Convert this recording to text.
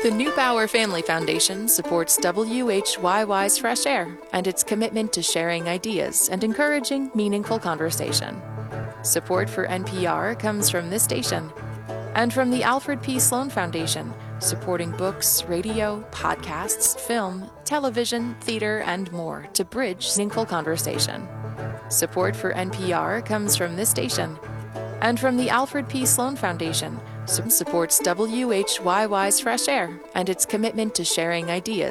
The Neubauer Family Foundation supports WHYY's Fresh Air and its commitment to sharing ideas and encouraging meaningful conversation. Support for NPR comes from this station and from the Alfred P. Sloan Foundation, supporting books, radio, podcasts, film, television, theater, and more to bridge meaningful conversation. Support for NPR comes from this station and from the Alfred P. Sloan Foundation, supports WHYY's Fresh Air and its commitment to sharing ideas